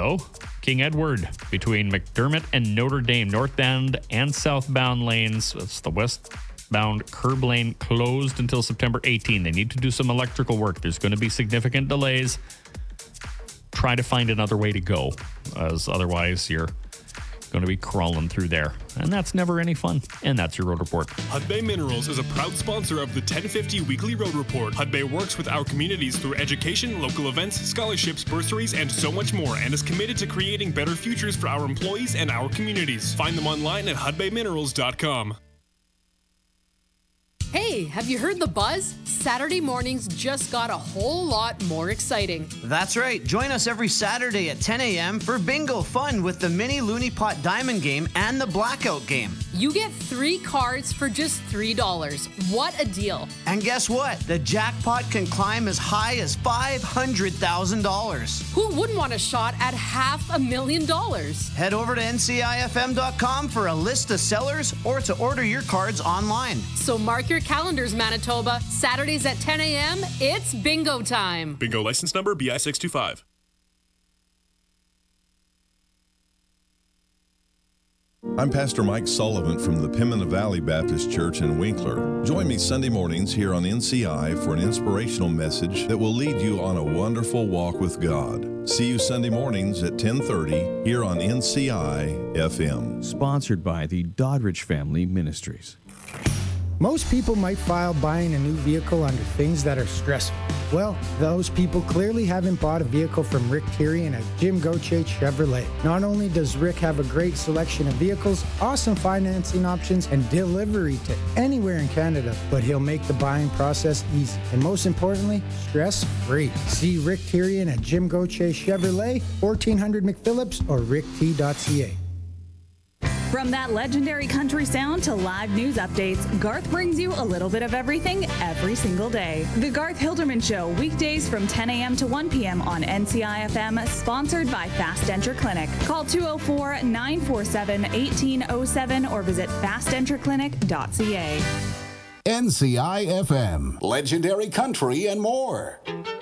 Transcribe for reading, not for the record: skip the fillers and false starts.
though. King Edward between McDermott and Notre Dame, northbound and southbound lanes. That's the westbound curb lane closed until September 18. They need to do some electrical work. There's going to be significant delays. Try to find another way to go, as otherwise you're going to be crawling through there. And that's never any fun. And that's your Road Report. Hudbay Minerals is a proud sponsor of the 1050 Weekly Road Report. Hudbay works with our communities through education, local events, scholarships, bursaries, and so much more, and is committed to creating better futures for our employees and our communities. Find them online at hudbayminerals.com. Hey, have you heard the buzz? Saturday mornings just got a whole lot more exciting. That's right. Join us every Saturday at 10 a.m. for bingo fun with the mini Looney Pot Diamond game and the Blackout game. You get 3 cards for just $3. What a deal. And guess what? The jackpot can climb as high as $500,000. Who wouldn't want a shot at $500,000? Head over to ncifm.com for a list of sellers or to order your cards online. So mark your calendars, Manitoba. Saturdays at 10 a.m., it's bingo time. Bingo license number BI625. I'm Pastor Mike Sullivan from the Pimina Valley Baptist Church in Winkler. Join me Sunday mornings here on NCI for an inspirational message that will lead you on a wonderful walk with God. See you Sunday mornings at 10:30 here on NCI FM. Sponsored by the Doddridge Family Ministries. Most people might file buying a new vehicle under things that are stressful. Well, those people clearly haven't bought a vehicle from Rick Tyrian at Jim Gauthier Chevrolet. Not only does Rick have a great selection of vehicles, awesome financing options, and delivery to anywhere in Canada, but he'll make the buying process easy. And most importantly, stress-free. See Rick Tyrian at Jim Gauthier Chevrolet, 1400 McPhillips, or rickt.ca. From that legendary country sound to live news updates, Garth brings you a little bit of everything every single day. The Garth Hilderman Show, weekdays from 10 a.m. to 1 p.m. on NCI FM, sponsored by Fast Denture Clinic. Call 204-947-1807 or visit fastdentureclinic.ca. NCI FM, legendary country and more.